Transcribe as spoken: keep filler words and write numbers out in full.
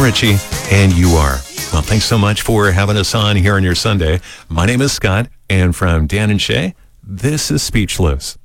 Ritchie, and You Are. Well, thanks so much for having us on here on your Sunday. My name is Scott, and from Dan and Shay, this is Speechless.